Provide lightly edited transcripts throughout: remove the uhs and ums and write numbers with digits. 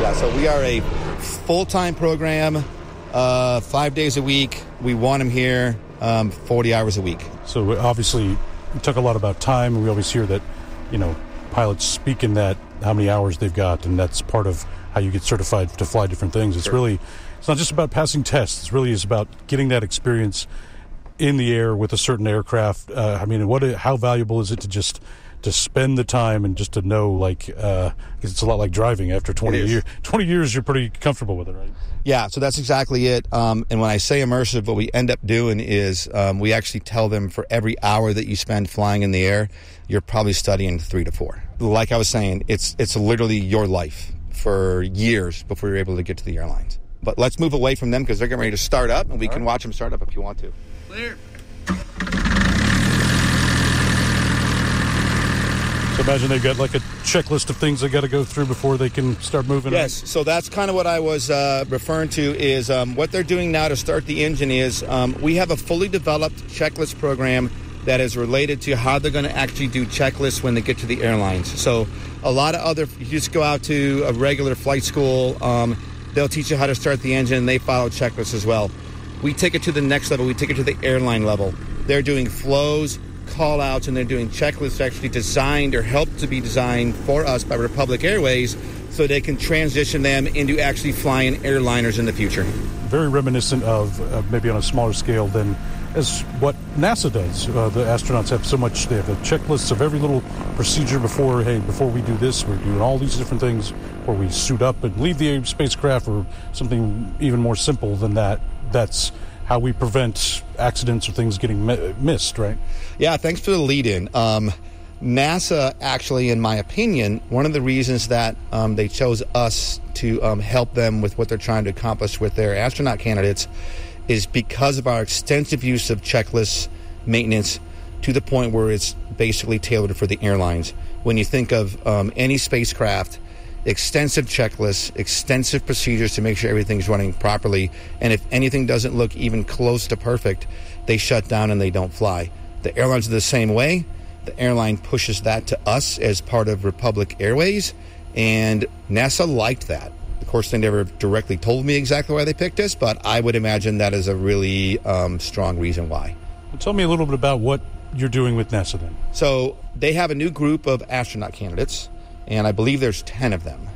Yeah, so we are a full-time program, 5 days a week. We want them here 40 hours a week. So obviously, we talk a lot about time, and we always hear that, pilots speak in that, how many hours they've got, and that's part of how you get certified to fly different things. It's really, it's not just about passing tests. It really is about getting that experience in the air with a certain aircraft. How valuable is it to spend the time and just to know, because it's a lot like driving. After 20 years, you're pretty comfortable with it, right? Yeah, so that's exactly it. And when I say immersive, what we end up doing is we actually tell them for every hour that you spend flying in the air, you're probably studying 3 to 4. Like I was saying, it's literally your life for years before you're able to get to the airlines. But let's move away from them because they're getting ready to start up, and we can watch them start up if you want to. Clear. So imagine they've got like a checklist of things they got to go through before they can start moving. Yes, so that's kind of what I was referring to is what they're doing now to start the engine is we have a fully developed checklist program that is related to how they're going to actually do checklists when they get to the airlines. So a lot of if you just go out to a regular flight school, they'll teach you how to start the engine, and they follow checklists as well. We take it to the next level. We take it to the airline level. They're doing flows, call-outs, and they're doing checklists actually designed or helped to be designed for us by Republic Airways so they can transition them into actually flying airliners in the future. Very reminiscent of maybe on a smaller scale than as what NASA does. The astronauts have so much, they have a checklist of every little procedure before we do this, we're doing all these different things, or we suit up and leave the spacecraft, or something even more simple than that. That's how we prevent accidents or things getting missed, right? Yeah, thanks for the lead-in. NASA, actually, in my opinion, one of the reasons that they chose us to help them with what they're trying to accomplish with their astronaut candidates is because of our extensive use of checklists, maintenance, to the point where it's basically tailored for the airlines. When you think of any spacecraft, extensive checklists, extensive procedures to make sure everything's running properly, and if anything doesn't look even close to perfect, they shut down and they don't fly. The airlines are the same way. The airline pushes that to us as part of Republic Airways, and NASA liked that. Of course, they never directly told me exactly why they picked us, but I would imagine that is a really strong reason why. Tell me a little bit about what you're doing with NASA then. So they have a new group of astronaut candidates, and I believe there's 10 of them.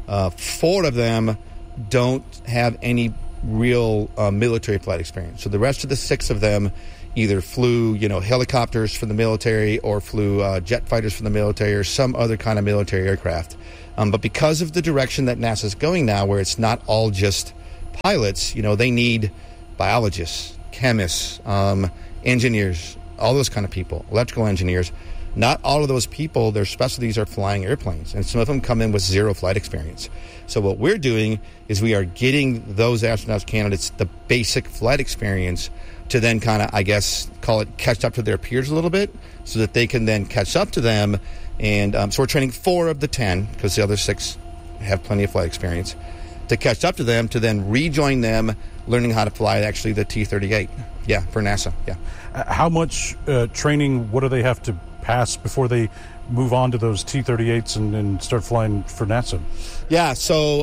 4 of them don't have any real military flight experience. So the rest of the 6 of them either flew, helicopters for the military or flew jet fighters for the military or some other kind of military aircraft. But because of the direction that NASA's going now, where it's not all just pilots, they need biologists, chemists, engineers, all those kind of people, electrical engineers. Not all of those people, their specialties are flying airplanes, and some of them come in with 0 flight experience. So what we're doing is we are getting those astronaut candidates the basic flight experience to then kind of, call it catch up to their peers a little bit so that they can then catch up to them. And so we're training 4 of the 10, because the other 6 have plenty of flight experience, to catch up to them, to then rejoin them, learning how to fly actually the T-38. Yeah, for NASA, yeah. How much training, what do they have to pass before they move on to those T-38s and start flying for NASA? Yeah,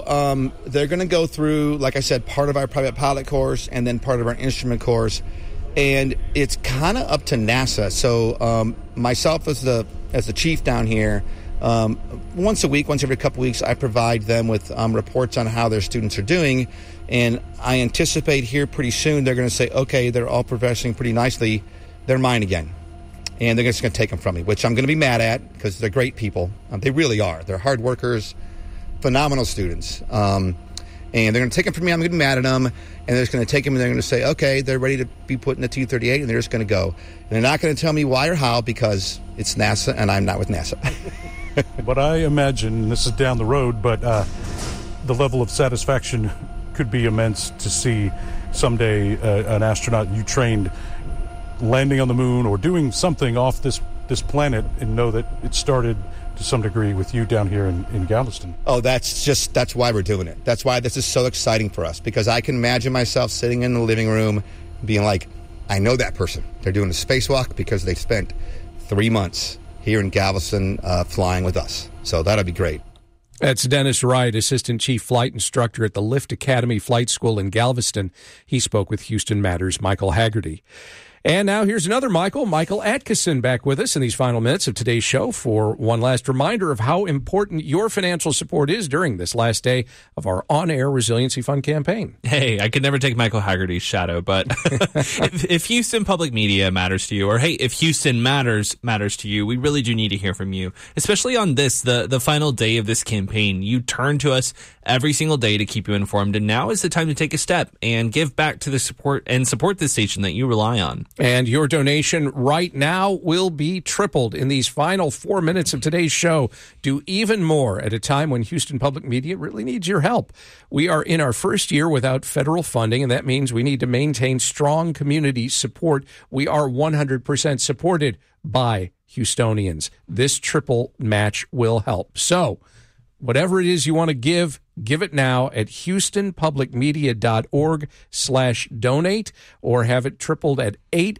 so they're going to go through, like I said, part of our private pilot course and then part of our instrument course. And it's kind of up to NASA. So myself as the chief down here, once a week, once every couple weeks, I provide them with reports on how their students are doing. And I anticipate here pretty soon they're going to say, okay, they're all progressing pretty nicely. They're mine again. And they're just going to take them from me, which I'm going to be mad at because they're great people. They really are. They're hard workers, phenomenal students. And they're going to take them from me. I'm going to be mad at them. And they're just going to take them and they're going to say, okay, they're ready to be put in the T-38, and they're just going to go. And they're not going to tell me why or how because it's NASA and I'm not with NASA. But I imagine, and this is down the road, but the level of satisfaction could be immense to see someday an astronaut you trained landing on the moon or doing something off this planet, and know that it started to some degree with you down here in Galveston. Oh, that's why we're doing it. That's why this is so exciting for us, because I can imagine myself sitting in the living room being like, I know that person. They're doing a spacewalk because they spent 3 months here in Galveston flying with us. So that'll be great. That's Dennis Wright, Assistant Chief Flight Instructor at the Lift Academy Flight School in Galveston. He spoke with Houston Matters' Michael Haggerty. And now here's another Michael Atkinson, back with us in these final minutes of today's show for one last reminder of how important your financial support is during this last day of our on-air Resiliency Fund campaign. Hey, I could never take Michael Haggerty's shadow, but if Houston Public Media matters to you, or hey, if Houston matters to you, we really do need to hear from you, especially on this, the final day of this campaign. You turn to us every single day to keep you informed, and now is the time to take a step and give back to the support the station that you rely on. And your donation right now will be tripled in these final 4 minutes of today's show. Do even more at a time when Houston Public Media really needs your help. We are in our first year without federal funding, and that means we need to maintain strong community support. We are 100% supported by Houstonians. This triple match will help. So, whatever it is you want to give it now at houstonpublicmedia.org/donate, or have it tripled at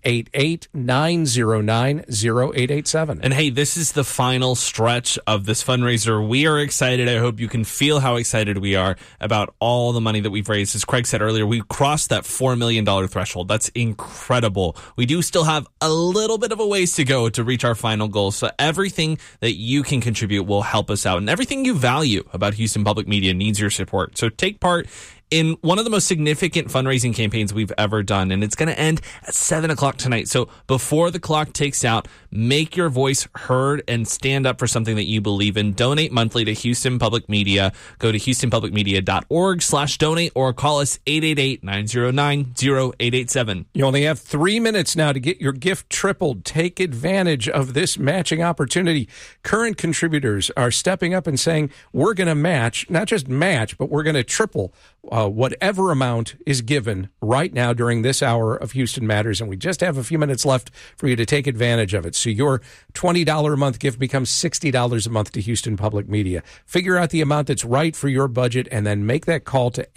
888-909-0887. And hey, this is the final stretch of this fundraiser. We are excited. I hope you can feel how excited we are about all the money that we've raised. As Craig said earlier, we crossed that $4 million threshold. That's incredible. We do still have a little bit of a ways to go to reach our final goal. So everything that you can contribute will help us out. And everything you value about Houston Public Media needs your support. So take part in one of the most significant fundraising campaigns we've ever done, and it's going to end at 7 o'clock tonight. So before the clock ticks out, make your voice heard and stand up for something that you believe in. Donate monthly to Houston Public Media. Go to houstonpublicmedia.org/donate or call us 888-909-0887. You only have 3 minutes now to get your gift tripled. Take advantage of this matching opportunity. Current contributors are stepping up and saying, we're going to match, not just match, but we're going to triple whatever amount is given right now during this hour of Houston Matters, and we just have a few minutes left for you to take advantage of it. So your $20 a month gift becomes $60 a month to Houston Public Media. Figure out the amount that's right for your budget, and then make that call to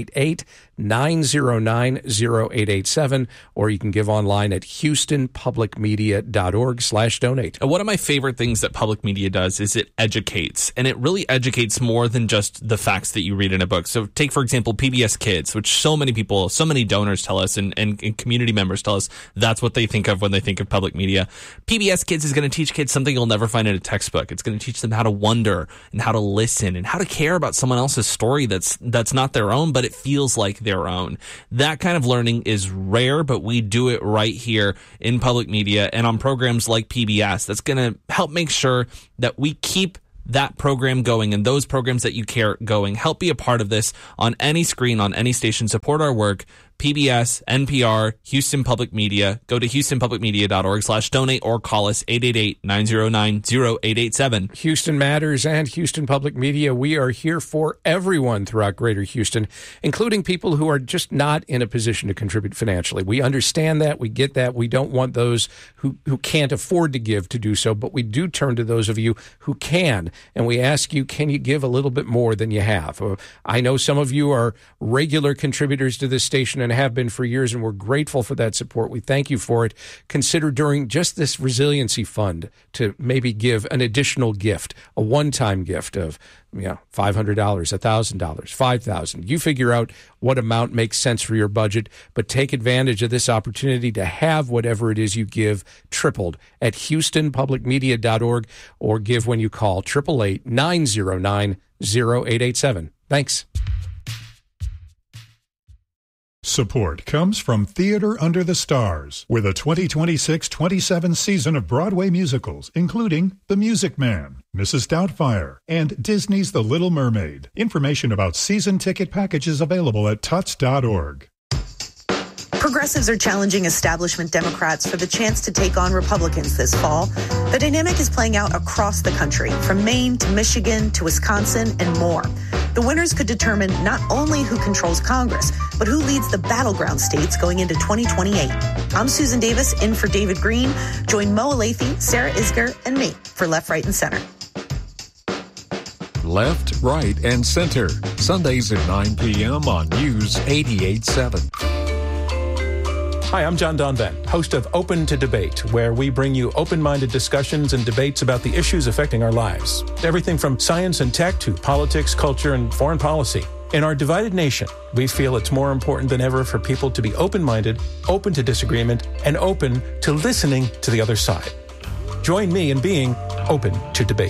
888-909-0887, or you can give online at houstonpublicmedia.org/donate. One of my favorite things that public media does is it educates, and it really educates more than just the facts that you read in a book. So take, for example, PBS Kids, which so many people, so many donors tell us, and community members tell us that's what they think of when they think of public media. PBS Kids is going to teach kids something you'll never find in a textbook. It's going to teach them how to wonder and how to listen and how to care about someone else's story that's not their own, but it feels like their own. That kind of learning is rare, but we do it right here in public media and on programs like PBS. That's going to help make sure that we keep that program going and those programs that you care going. Help be a part of this on any screen, on any station. Support our work. PBS, NPR, Houston Public Media. Go to houstonpublicmedia.org/donate or call us 888-909-0887. Houston Matters and Houston Public Media, we are here for everyone throughout Greater Houston, including people who are just not in a position to contribute financially. We understand that. We get that. We don't want those who can't afford to give to do so, but we do turn to those of you who can, and we ask you, can you give a little bit more than you have? I know some of you are regular contributors to this station and have been for years, and we're grateful for that support. We thank you for it. Consider during just this resiliency fund to maybe give an additional gift, a one-time gift of $500, $1,000, $5,000. You figure out what amount makes sense for your budget, but take advantage of this opportunity to have whatever it is you give tripled at houstonpublicmedia.org, or give when you call 888-909-0887. Thanks. Support comes from Theater Under the Stars, with a 2026-27 season of Broadway musicals, including The Music Man, Mrs. Doubtfire, and Disney's The Little Mermaid. Information about season ticket packages available at tuts.org. Progressives are challenging establishment Democrats for the chance to take on Republicans this fall. The dynamic is playing out across the country, from Maine to Michigan to Wisconsin and more. The winners could determine not only who controls Congress, but who leads the battleground states going into 2028. I'm Susan Davis, in for David Green. Join Mo Alathe, Sarah Isger, and me for Left, Right, and Center. Left, Right, and Center. Sundays at 9 p.m. on News 88.7. Hi, I'm John Donvan, host of Open to Debate, where we bring you open-minded discussions and debates about the issues affecting our lives. Everything from science and tech to politics, culture, and foreign policy. In our divided nation, we feel it's more important than ever for people to be open-minded, open to disagreement, and open to listening to the other side. Join me in being open to debate.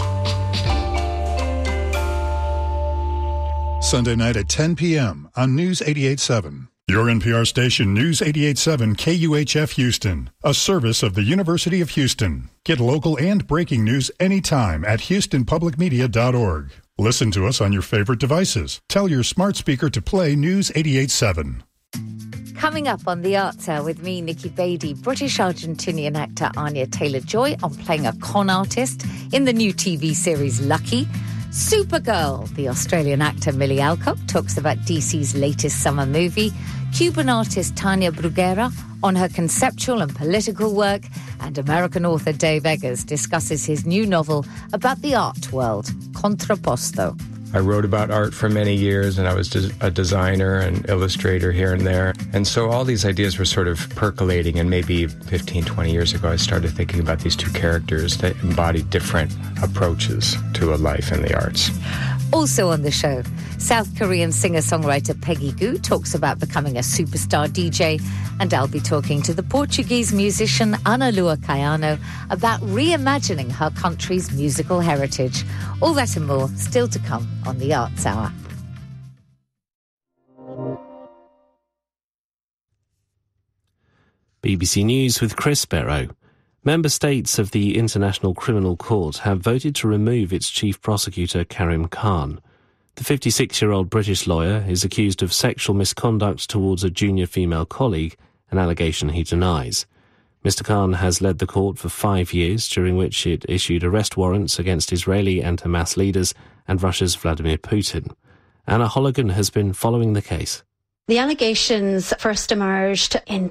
Sunday night at 10 p.m. on News 88.7. Your NPR station, News 88.7 KUHF Houston, a service of the University of Houston. Get local and breaking news anytime at houstonpublicmedia.org. Listen to us on your favorite devices. Tell your smart speaker to play News 88.7. Coming up on The Arts Hour with me, Nikki Beattie, British-Argentinian actor Anya Taylor-Joy on playing a con artist in the new TV series Lucky. Supergirl, the Australian actor Millie Alcock talks about DC's latest summer movie. Cuban artist Tania Bruguera on her conceptual and political work. And American author Dave Eggers discusses his new novel about the art world, Contrapposto. I wrote about art for many years, and I was a designer and illustrator here and there. And so all these ideas were sort of percolating, and maybe 15, 20 years ago, I started thinking about these two characters that embody different approaches to a life in the arts. Also on the show, South Korean singer-songwriter Peggy Gou talks about becoming a superstar DJ, and I'll be talking to the Portuguese musician Ana Lua Caiano about reimagining her country's musical heritage. All that and more still to come on The Arts Hour. BBC News with Chris Barrow. Member states of the International Criminal Court have voted to remove its chief prosecutor, Karim Khan. The 56-year-old British lawyer is accused of sexual misconduct towards a junior female colleague, an allegation he denies. Mr. Khan has led the court for 5 years, during which it issued arrest warrants against Israeli and Hamas leaders and Russia's Vladimir Putin. Anna Holligan has been following the case. The allegations first emerged in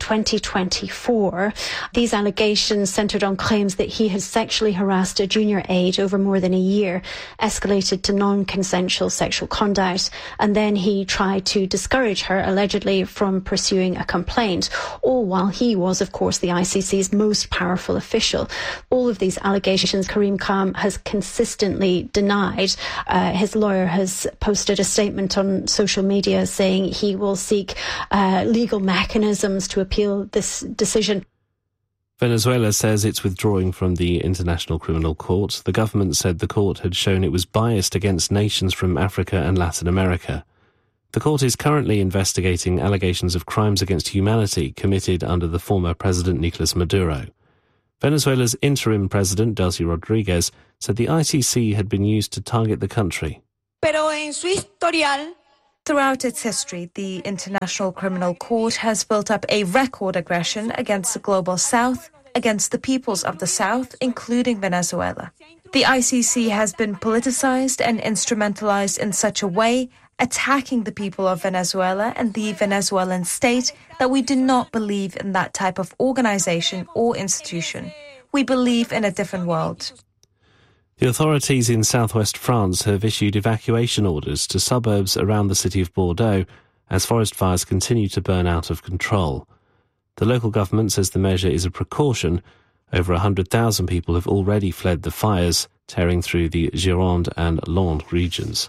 2024. These allegations centred on claims that he had sexually harassed a junior aide over more than a year, escalated to non-consensual sexual conduct, and then he tried to discourage her, allegedly, from pursuing a complaint, all while he was, of course, the ICC's most powerful official. All of these allegations Karim Khan has consistently denied. His lawyer has posted a statement on social media saying he will seek legal mechanisms to appeal this decision. Venezuela says it's withdrawing from the International Criminal Court. The government said the court had shown it was biased against nations from Africa and Latin America. The court is currently investigating allegations of crimes against humanity committed under the former President Nicolas Maduro. Venezuela's interim president, Delcy Rodriguez, said the ICC had been used to target the country. Pero en su historial, throughout its history, the International Criminal Court has built up a record aggression against the global South, against the peoples of the South, including Venezuela. The ICC has been politicized and instrumentalized in such a way, attacking the people of Venezuela and the Venezuelan state, that we do not believe in that type of organization or institution. We believe in a different world. The authorities in southwest France have issued evacuation orders to suburbs around the city of Bordeaux as forest fires continue to burn out of control. The local government says the measure is a precaution. Over 100,000 people have already fled the fires, tearing through the Gironde and Landes regions.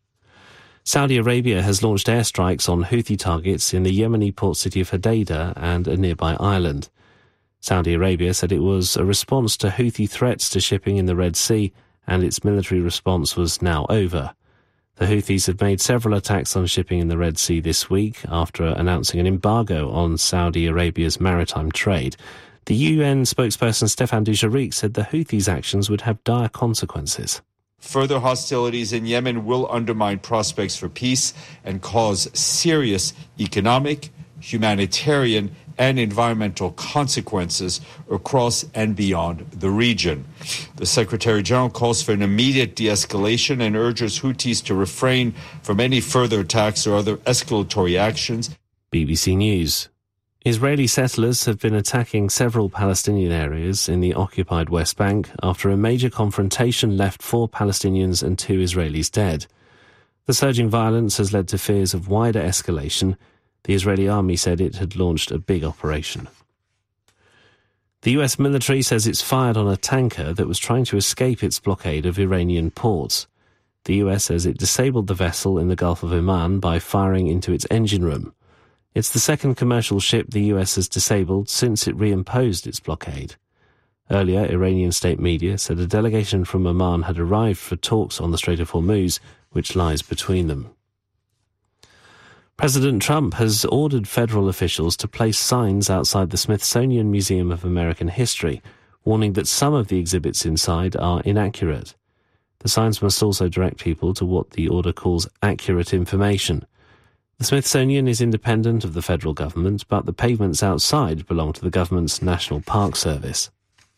Saudi Arabia has launched airstrikes on Houthi targets in the Yemeni port city of Hodeidah and a nearby island. Saudi Arabia said it was a response to Houthi threats to shipping in the Red Sea, and its military response was now over. The Houthis have made several attacks on shipping in the Red Sea this week after announcing an embargo on Saudi Arabia's maritime trade. The UN spokesperson Stéphane Dujarric said the Houthis' actions would have dire consequences. Further hostilities in Yemen will undermine prospects for peace and cause serious economic, humanitarian, and environmental consequences across and beyond the region. The Secretary General calls for an immediate de-escalation and urges Houthis to refrain from any further attacks or other escalatory actions. BBC News. Israeli settlers have been attacking several Palestinian areas in the occupied West Bank after a major confrontation left 4 Palestinians and 2 Israelis dead. The surging violence has led to fears of wider escalation. The Israeli army said it had launched a big operation. The US military says it's fired on a tanker that was trying to escape its blockade of Iranian ports. The US says it disabled the vessel in the Gulf of Oman by firing into its engine room. It's the second commercial ship the US has disabled since it reimposed its blockade. Earlier, Iranian state media said a delegation from Oman had arrived for talks on the Strait of Hormuz, which lies between them. President Trump has ordered federal officials to place signs outside the Smithsonian Museum of American History, warning that some of the exhibits inside are inaccurate. The signs must also direct people to what the order calls accurate information. The Smithsonian is independent of the federal government, but the pavements outside belong to the government's National Park Service.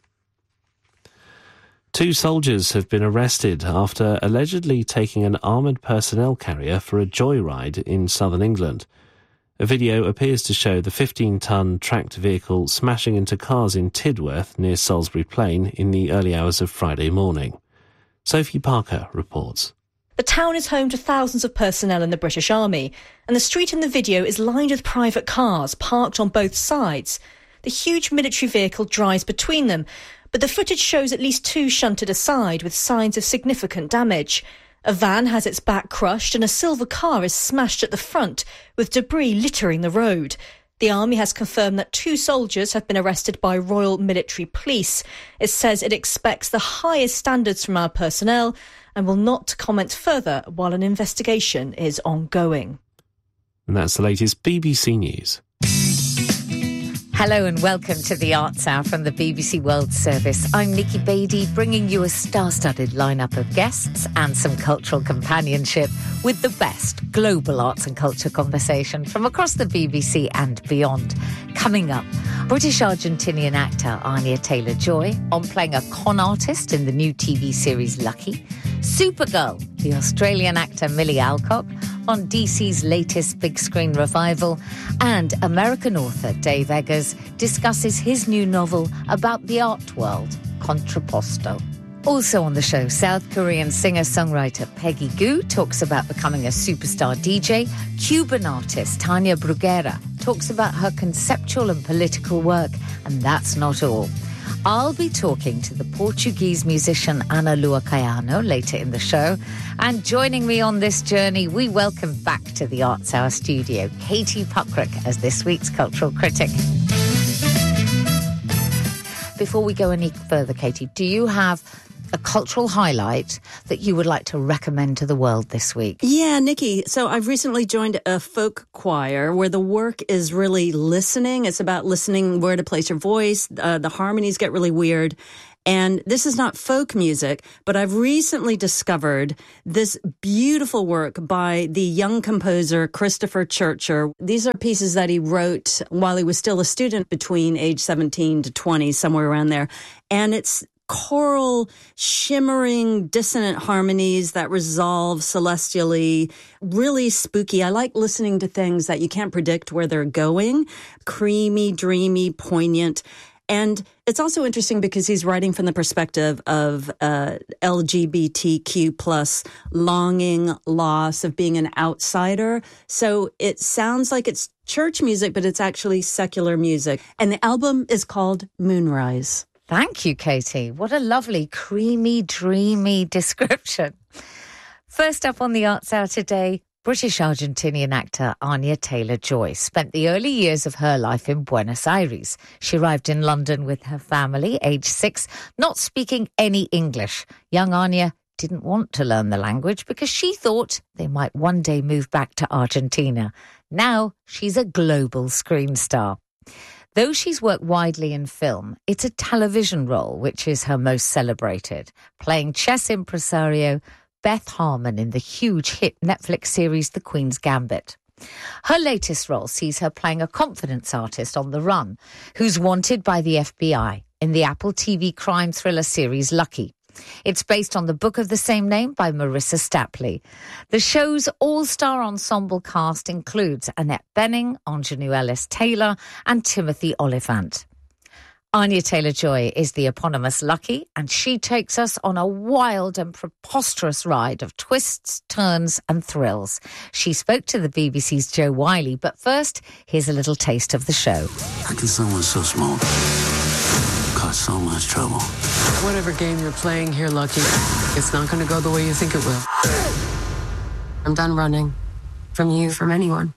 2 soldiers have been arrested after allegedly taking an armoured personnel carrier for a joyride in southern England. A video appears to show the 15-ton tracked vehicle smashing into cars in Tidworth near Salisbury Plain in the early hours of Friday morning. Sophie Parker reports. The town is home to thousands of personnel in the British Army, and the street in the video is lined with private cars parked on both sides. The huge military vehicle drives between them, but the footage shows at least 2 shunted aside with signs of significant damage. A van has its back crushed and a silver car is smashed at the front, with debris littering the road. The army has confirmed that 2 soldiers have been arrested by Royal Military Police. It says it expects the highest standards from our personnel and will not comment further while an investigation is ongoing. And that's the latest BBC News. Hello and welcome to the Arts Hour from the BBC World Service. I'm Nikki Beattie, bringing you a star-studded lineup of guests and some cultural companionship with the best global arts and culture conversation from across the BBC and beyond. Coming up, British Argentinian actor Anya Taylor-Joy on playing a con artist in the new TV series Lucky, Supergirl, the Australian actor Millie Alcock on DC's latest big screen revival, and American author Dave Eggers discusses his new novel about the art world, Contrapposto. Also on the show, South Korean singer-songwriter Peggy Gou talks about becoming a superstar DJ. Cuban artist Tania Bruguera talks about her conceptual and political work, and that's not all. I'll be talking to the Portuguese musician Ana Lua Caiano later in the show. And joining me on this journey, we welcome back to the Arts Hour studio Katie Puckrick as this week's cultural critic. Before we go any further, Katie, do you have a cultural highlight that you would like to recommend to the world this week? Yeah, Nikki. So I've recently joined a folk choir where the work is really listening. It's about listening where to place your voice. The harmonies get really weird. And this is not folk music, but I've recently discovered this beautiful work by the young composer Christopher Churcher. These are pieces that he wrote while he was still a student between age 17 to 20, somewhere around there. And it's choral, shimmering, dissonant harmonies that resolve celestially, really spooky. I like listening to things that you can't predict where they're going, creamy, dreamy, poignant. And it's also interesting because he's writing from the perspective of LGBTQ plus longing, loss of being an outsider. So it sounds like it's church music, but it's actually secular music. And the album is called Moonrise. Thank you, Katie. What a lovely, creamy, dreamy description. First up on the Arts Hour today, British Argentinian actor Anya Taylor-Joy spent the early years of her life in Buenos Aires. She arrived in London with her family, age 6, not speaking any English. Young Anya didn't want to learn the language because she thought they might one day move back to Argentina. Now she's a global screen star. Though she's worked widely in film, it's a television role which is her most celebrated, playing chess impresario Beth Harmon in the huge hit Netflix series The Queen's Gambit. Her latest role sees her playing a confidence artist on the run, who's wanted by the FBI in the Apple TV crime thriller series Lucky. It's based on the book of the same name by Marissa Stapley. The show's all-star ensemble cast includes Annette Bening, Ingenue Ellis-Taylor and Timothy Olyphant. Anya Taylor-Joy is the eponymous Lucky, and she takes us on a wild and preposterous ride of twists, turns and thrills. She spoke to the BBC's Joe Wiley, but first, here's a little taste of the show. How can someone so small cause so much trouble? Whatever game you're playing here, Lucky, it's not going to go the way you think it will. I'm done running. From you, from anyone.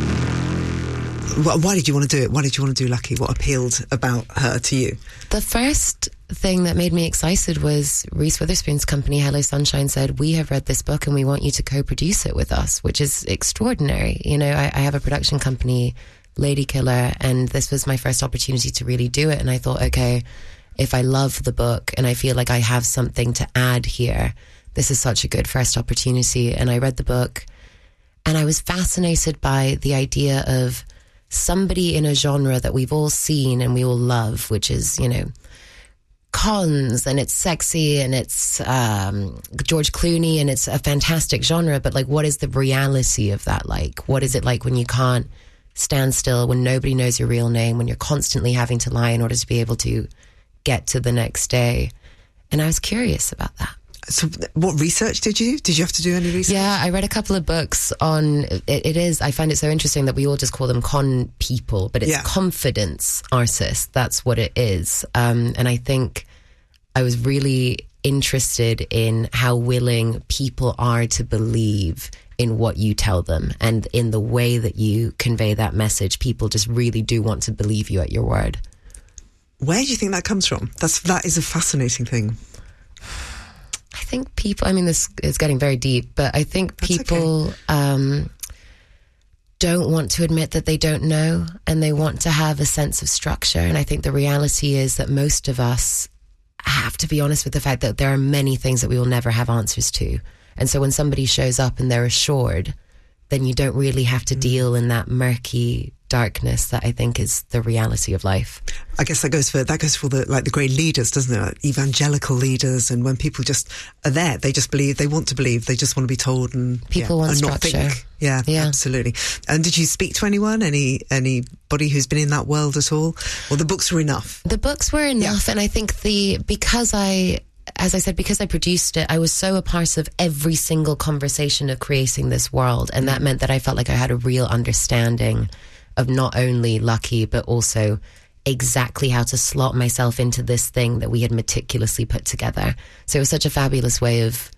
Why did you want to do it? Why did you want to do Lucky? What appealed about her to you? The first thing that made me excited was Reese Witherspoon's company, Hello Sunshine, said, we have read this book and we want you to co-produce it with us, which is extraordinary. You know, I have a production company, Lady Killer, and this was my first opportunity to really do it. And I thought, okay, if I love the book and I feel like I have something to add here, this is such a good first opportunity. And I read the book and I was fascinated by the idea of somebody in a genre that we've all seen and we all love, which is, you know, cons, and it's sexy, and it's George Clooney, and it's a fantastic genre, but like, what is the reality of that like? What is it like when you can't stand still, when nobody knows your real name, when you're constantly having to lie in order to be able to get to the next day? And I was curious about that. So what research did you do? Did you have to do any research? Yeah, I read a couple of books on it. I find it so interesting that we all just call them con people, but it's confidence artists. That's what it is. And I think I was really interested in how willing people are to believe in what you tell them, and in the way that you convey that message. People just really do want to believe you at your word. Where do you think that comes from? That is a fascinating thing. I think people, I mean, this is getting very deep, but I think people don't want to admit that they don't know, and they want to have a sense of structure. And I think the reality is that most of us have to be honest with the fact that there are many things that we will never have answers to. And so when somebody shows up and they're assured, then you don't really have to deal in that murky darkness that I think is the reality of life. I guess that goes for the great leaders, doesn't it? Like evangelical leaders, and when people just are there, they just believe, they want to believe, they just want to be told, and people want structure. Not think. Yeah, absolutely. And did you speak to anyone, anybody who's been in that world at all? Well, the books were enough. The books were enough, and I think because I produced it, I was so a part of every single conversation of creating this world, and that meant that I felt like I had a real understanding of not only Lucky, but also exactly how to slot myself into this thing that we had meticulously put together. So it was such a fabulous way of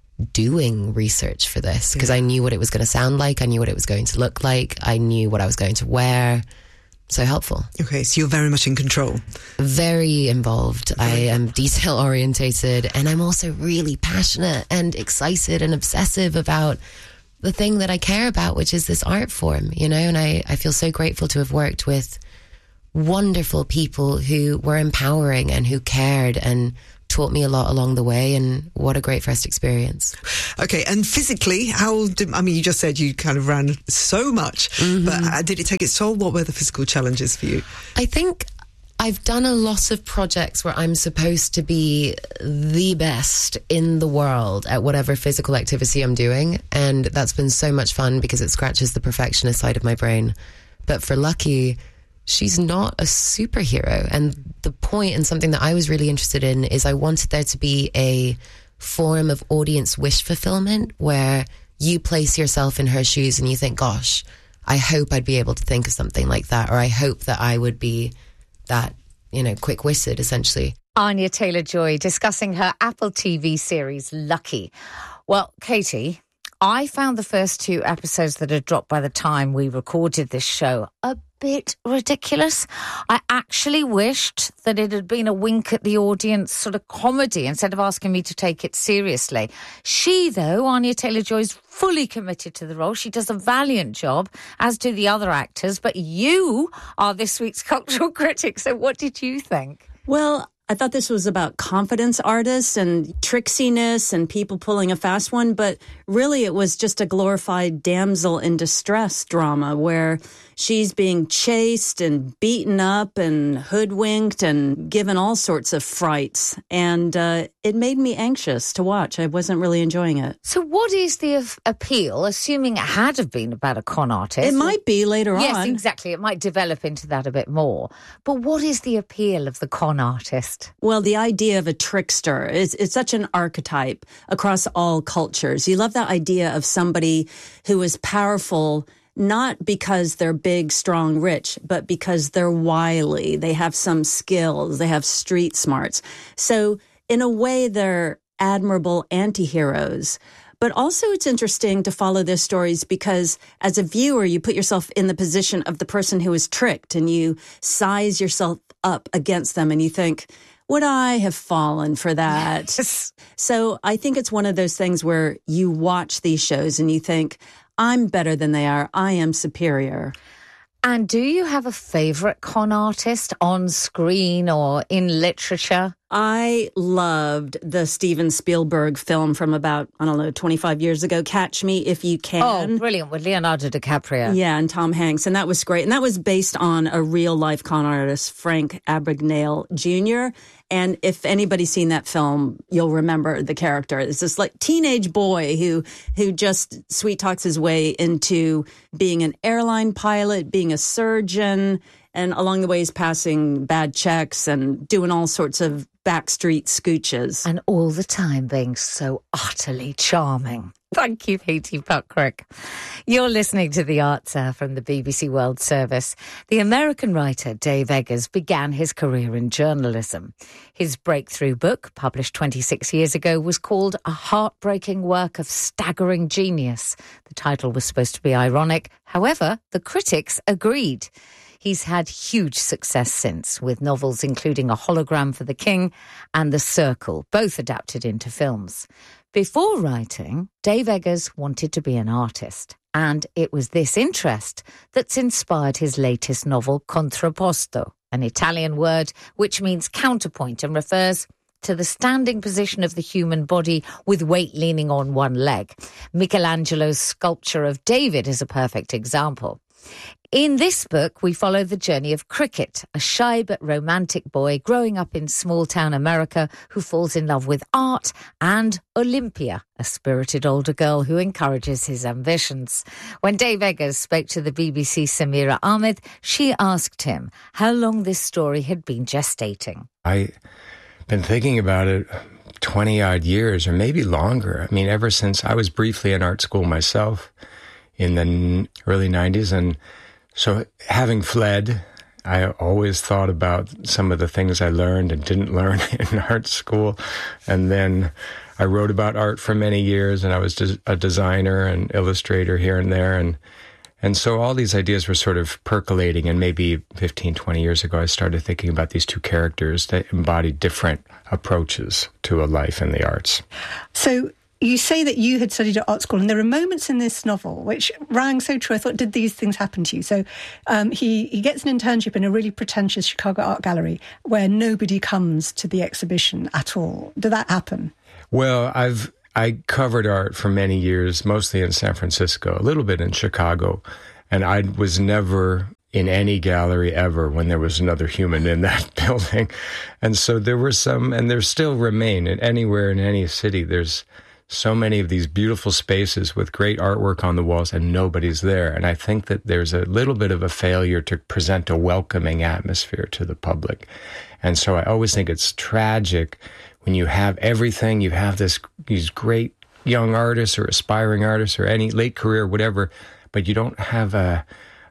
doing research for this, because I knew what it was going to sound like, I knew what it was going to look like, I knew what I was going to wear. So helpful. Okay, so you're very much in control. Very involved. I am detail orientated, and I'm also really passionate and excited and obsessive about the thing that I care about, which is this art form, you know, and I feel so grateful to have worked with wonderful people who were empowering and who cared and taught me a lot along the way, and what a great first experience. Okay, and physically, you just said you kind of ran so much, but did it take its toll? What were the physical challenges for you? I think I've done a lot of projects where I'm supposed to be the best in the world at whatever physical activity I'm doing, and that's been so much fun because it scratches the perfectionist side of my brain. But for Lucky, she's not a superhero, and the point, and something that I was really interested in, is I wanted there to be a form of audience wish fulfillment where you place yourself in her shoes and you think, gosh, I hope I'd be able to think of something like that, or I hope that I would be that, quick-witted, essentially. Anya Taylor-Joy discussing her Apple TV series, Lucky. Well, Katie, I found the first 2 episodes that had dropped by the time we recorded this show a bit ridiculous. I actually wished that it had been a wink at the audience sort of comedy instead of asking me to take it seriously. She, though, Anya Taylor-Joy, is fully committed to the role. She does a valiant job, as do the other actors. But you are this week's cultural critic. So what did you think? Well, I thought this was about confidence artists and tricksiness and people pulling a fast one, but really it was just a glorified damsel in distress drama where she's being chased and beaten up and hoodwinked and given all sorts of frights. And it made me anxious to watch. I wasn't really enjoying it. So what is the appeal, assuming it had have been about a con artist? It might be later on. Yes, exactly. It might develop into that a bit more. But what is the appeal of the con artist? Well, the idea of a trickster is it's such an archetype across all cultures. You love that idea of somebody who is powerful, not because they're big, strong, rich, but because they're wily. They have some skills. They have street smarts. So in a way, they're admirable anti-heroes. But also it's interesting to follow their stories because as a viewer, you put yourself in the position of the person who is tricked and you size yourself up against them and you think, would I have fallen for that? Yes. So I think it's one of those things where you watch these shows and you think, I'm better than they are. I am superior. And do you have a favourite con artist on screen or in literature? I loved the Steven Spielberg film from about, 25 years ago, Catch Me If You Can. Oh, brilliant, with Leonardo DiCaprio. Yeah, and Tom Hanks, and that was great. And that was based on a real-life con artist, Frank Abagnale Jr., and if anybody's seen that film, you'll remember the character. It's this like teenage boy who just sweet talks his way into being an airline pilot, being a surgeon, and along the way he's passing bad checks and doing all sorts of backstreet scooches. And all the time being so utterly charming. Thank you, Katie Puckrick. You're listening to The Answer from the BBC World Service. The American writer Dave Eggers began his career in journalism. His breakthrough book, published 26 years ago, was called A Heartbreaking Work of Staggering Genius. The title was supposed to be ironic. However, the critics agreed. He's had huge success since, with novels including A Hologram for the King and The Circle, both adapted into films. Before writing, Dave Eggers wanted to be an artist, and it was this interest that's inspired his latest novel, Contrapposto, an Italian word which means counterpoint and refers to the standing position of the human body with weight leaning on one leg. Michelangelo's sculpture of David is a perfect example. In this book, we follow the journey of Cricket, a shy but romantic boy growing up in small-town America who falls in love with art, and Olympia, a spirited older girl who encourages his ambitions. When Dave Eggers spoke to the BBC's Samira Ahmed, she asked him how long this story had been gestating. I've been thinking about it 20-odd years, or maybe longer. I mean, ever since I was briefly in art school myself in the early 90s, and so having fled, I always thought about some of the things I learned and didn't learn in art school. And then I wrote about art for many years, and I was a designer and illustrator here and there. And so all these ideas were sort of percolating, and maybe 15, 20 years ago, I started thinking about these two characters that embodied different approaches to a life in the arts. So you say that you had studied at art school, and there are moments in this novel which rang so true. I thought, did these things happen to you? So he gets an internship in a really pretentious Chicago art gallery where nobody comes to the exhibition at all. Did that happen? Well, I covered art for many years, mostly in San Francisco, a little bit in Chicago, and I was never in any gallery ever when there was another human in that building. And so there were some, and there still remain, anywhere in any city, there's so many of these beautiful spaces with great artwork on the walls, and nobody's there. And I think that there's a little bit of a failure to present a welcoming atmosphere to the public. And so I always think it's tragic when you have everything, you have these great young artists or aspiring artists or any late career, whatever, but you don't have a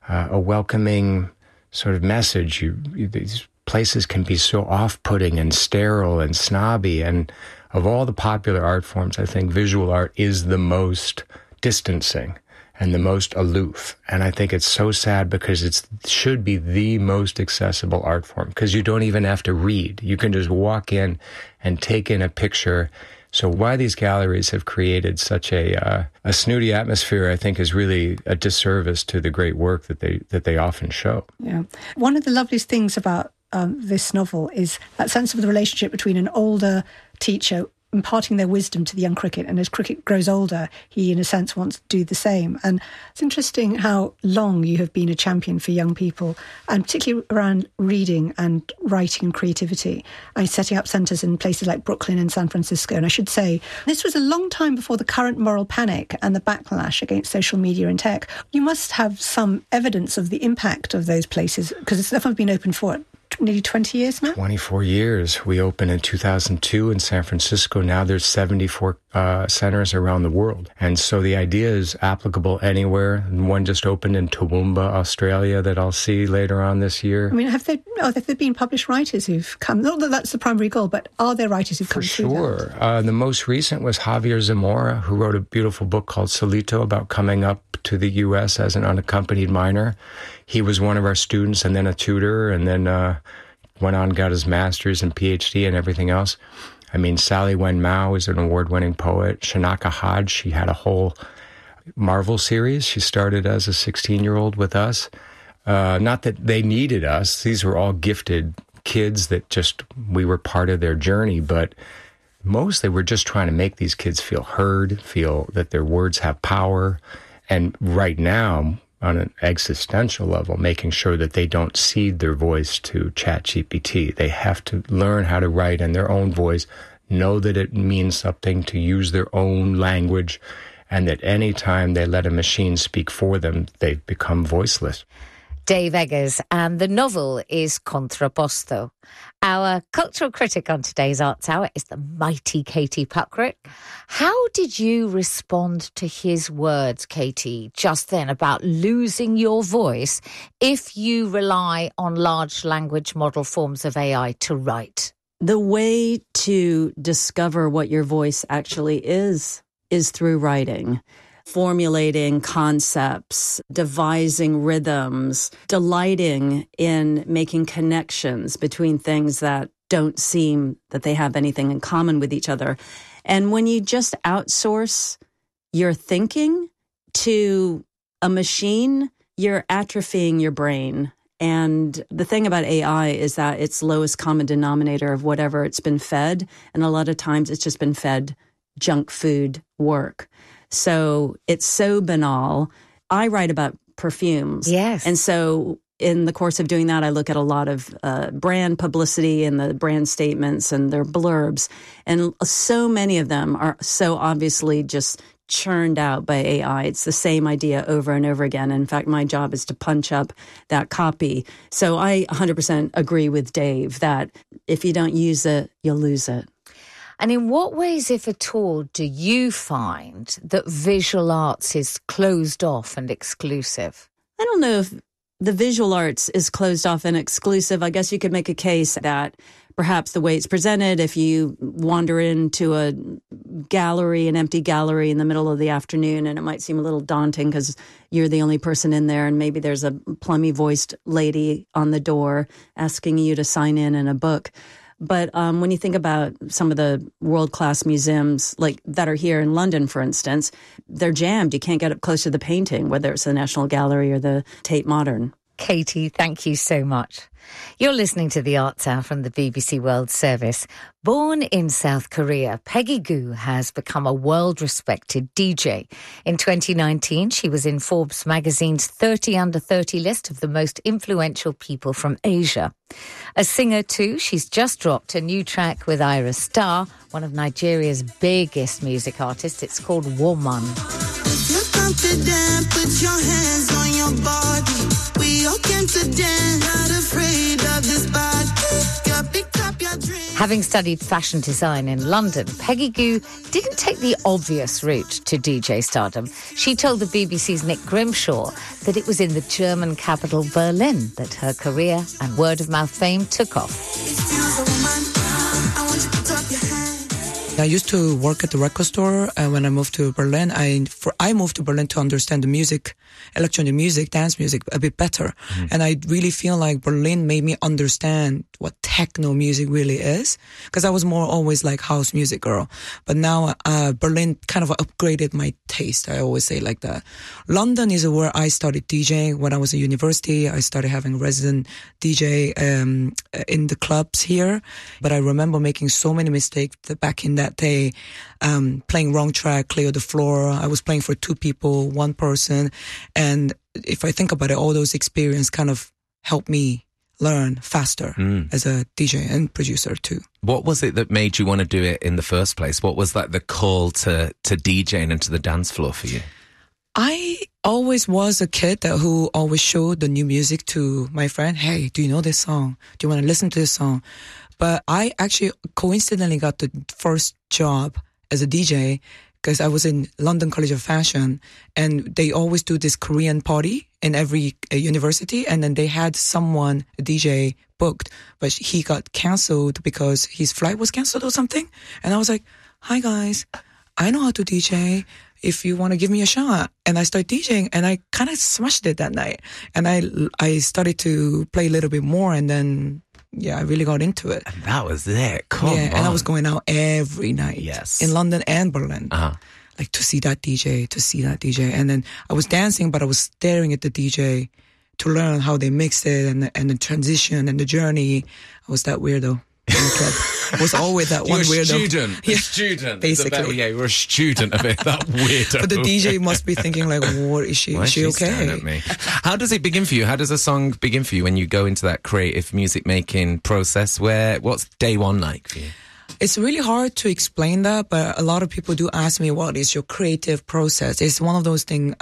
welcoming sort of message. These places can be so off-putting and sterile and snobby. And of all the popular art forms, I think visual art is the most distancing and the most aloof. And I think it's so sad because it should be the most accessible art form, because you don't even have to read. You can just walk in and take in a picture. So why these galleries have created such a snooty atmosphere, I think, is really a disservice to the great work that they often show. Yeah. One of the loveliest things about this novel is that sense of the relationship between an older teacher imparting their wisdom to the young cricket. And as cricket grows older, he, in a sense, wants to do the same. And it's interesting how long you have been a champion for young people, and particularly around reading and writing and creativity. I'm setting up centres in places like Brooklyn and San Francisco. And I should say, this was a long time before the current moral panic and the backlash against social media and tech. You must have some evidence of the impact of those places, because it's definitely been open for nearly 20 years now? 24 years. We opened in 2002 in San Francisco. Now there's 74 centers around the world. And so the idea is applicable anywhere. One just opened in Toowoomba, Australia, that I'll see later on this year. I mean, have there been published writers who've come? Not that that's the primary goal, but are there writers who've come through that? For sure. The most recent was Javier Zamora, who wrote a beautiful book called Solito about coming up to the U.S. as an unaccompanied minor. He was one of our students and then a tutor, and then went on, got his master's and PhD and everything else. I mean, Sally Wen Mao is an award-winning poet. Shanaka Hodge, she had a whole Marvel series. She started as a 16-year-old with us. Not that they needed us. These were all gifted kids that just, we were part of their journey, but mostly we're just trying to make these kids feel heard, feel that their words have power. And right now, on an existential level, making sure that they don't cede their voice to ChatGPT. They have to learn how to write in their own voice, know that it means something to use their own language, and that any time they let a machine speak for them, they become voiceless. Dave Eggers, and the novel is Contrapposto. Our cultural critic on today's Arts Hour is the mighty Katie Puckrick. How did you respond to his words, Katie, just then about losing your voice if you rely on large language model forms of AI to write? The way to discover what your voice actually is through writing. Formulating concepts, devising rhythms, delighting in making connections between things that don't seem that they have anything in common with each other. And when you just outsource your thinking to a machine, you're atrophying your brain. And the thing about AI is that it's lowest common denominator of whatever it's been fed. And a lot of times it's just been fed junk food work. So it's so banal. I write about perfumes. Yes. And so in the course of doing that, I look at a lot of brand publicity and the brand statements and their blurbs. And so many of them are so obviously just churned out by AI. It's the same idea over and over again. In fact, my job is to punch up that copy. So I 100% agree with Dave that if you don't use it, you'll lose it. And in what ways, if at all, do you find that visual arts is closed off and exclusive? I don't know if the visual arts is closed off and exclusive. I guess you could make a case that perhaps the way it's presented, if you wander into a gallery, an empty gallery in the middle of the afternoon, and it might seem a little daunting because you're the only person in there, and maybe there's a plummy-voiced lady on the door asking you to sign in a book. But when you think about some of the world-class museums like that are here in London, for instance, they're jammed. You can't get up close to the painting, whether it's the National Gallery or the Tate Modern. Katie, thank you so much. You're listening to The Arts Hour from the BBC World Service. Born in South Korea, Peggy Gou has become a world-respected DJ. In 2019, she was in Forbes magazine's 30 Under 30 list of the most influential people from Asia. A singer too, she's just dropped a new track with Ira Star, one of Nigeria's biggest music artists. It's called Woman. If you're confident, put your hands on your body. We all came to dance, not afraid of this body. Having studied fashion design in London, Peggy Gou didn't take the obvious route to DJ stardom. She told the BBC's Nick Grimshaw that it was in the German capital Berlin that her career and word-of-mouth fame took off. I used to work at the record store when I moved to Berlin. I moved to Berlin to understand the music, electronic music, dance music a bit better. Mm-hmm. And I really feel like Berlin made me understand what techno music really is. Because I was more always like house music girl. But now Berlin kind of upgraded my taste. I always say like that. London is where I started DJing. When I was at university, I started having resident DJ in the clubs here. But I remember making so many mistakes back in that day, playing wrong track, clear the floor. I was playing for 2 people, 1 person. And if I think about it, all those experiences kind of helped me learn faster as a DJ and producer too. What was it that made you want to do it in the first place? What was like the call to DJing and to the dance floor for you? I always was a kid who always showed the new music to my friend. Hey, do you know this song? Do you want to listen to this song? But I actually coincidentally got the first job as a DJ because I was in London College of Fashion, and they always do this Korean party in every university, and then they had someone, a DJ, booked, but he got cancelled because his flight was cancelled or something. And I was like, hi guys, I know how to DJ. If you want to give me a shot. And I started DJing, and I kind of smashed it that night. And I started to play a little bit more, and then, yeah, I really got into it. And that was it. Come on. And I was going out every night. Yes. In London and Berlin. Like to see that DJ. And then I was dancing, but I was staring at the DJ to learn how they mixed it and the transition and the journey. I was that weirdo. I was always that one weirdo. A student. Basically. You're a student of it, that weirdo. But the DJ must be thinking like, what is she? Why is she okay? staring at me? How does it begin for you? How does a song begin for you when you go into that creative music making process? What's day one like for you? It's really hard to explain that, but a lot of people do ask me, what is your creative process? It's one of those things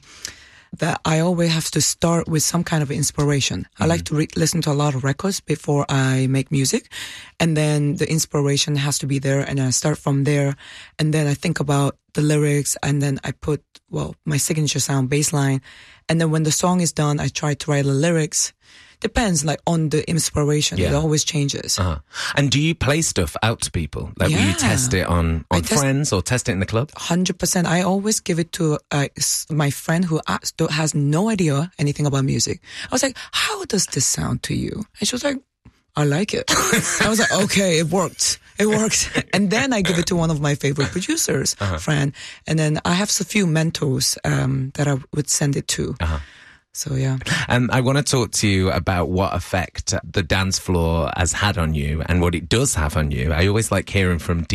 that I always have to start with some kind of inspiration. I like to listen to a lot of records before I make music. And then the inspiration has to be there. And I start from there. And then I think about the lyrics. And then I put, my signature sound, bass line. And then when the song is done, I try to write the lyrics. Depends, like, on the inspiration. Yeah. It always changes. And do you play stuff out to people? Like, will you test it on friends or test it in the club? 100%. I always give it to my friend who has no idea anything about music. I was like, how does this sound to you? And she was like, I like it. I was like, okay, it worked. It works. And then I give it to one of my favorite producers, friend. And then I have a few mentors that I would send it to. So, yeah. I want to talk to you about what effect the dance floor has had on you and what it does have on you. I always like hearing from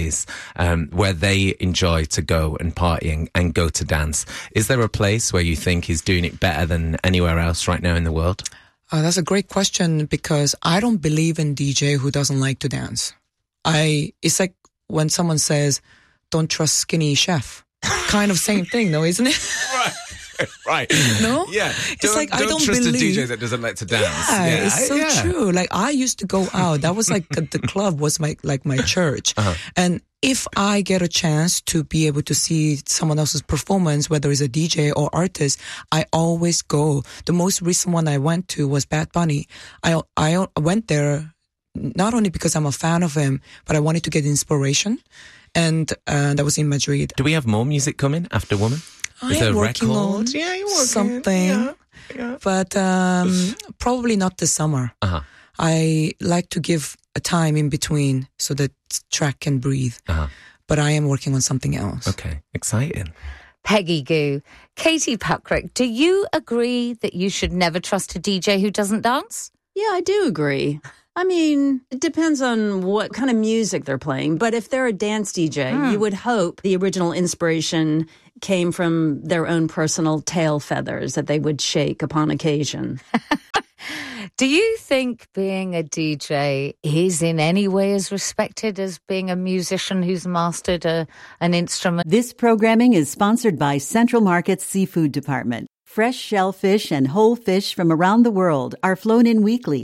DJs where they enjoy to go and party and go to dance. Is there a place where you think is doing it better than anywhere else right now in the world? That's a great question, because I don't believe in DJ who doesn't like to dance. It's like when someone says, don't trust skinny chef. Kind of same thing, though, isn't it? Right. No? Yeah. It's like, I don't trust believe a DJ that doesn't like to dance. Yeah, it's so true. Like, I used to go out. That was like, the club was my church. And if I get a chance to be able to see someone else's performance, whether it's a DJ or artist, I always go. The most recent one I went to was Bad Bunny. I went there not only because I'm a fan of him, but I wanted to get inspiration. And that was in Madrid. Do we have more music coming after Woman? Is there a working record? on Yeah, you're working. something. Yeah. But probably not this summer. I like to give a time in between so that track can breathe. But I am working on something else. Okay, exciting. Peggy Gou. Katie Puckrick, do you agree that you should never trust a DJ who doesn't dance? Yeah, I do agree. I mean, it depends on what kind of music they're playing. But if they're a dance DJ, you would hope the original inspiration came from their own personal tail feathers that they would shake upon occasion. Do you think being a DJ is in any way as respected as being a musician who's mastered an instrument? This programming is sponsored by Central Market's Seafood Department. Fresh shellfish and whole fish from around the world are flown in weekly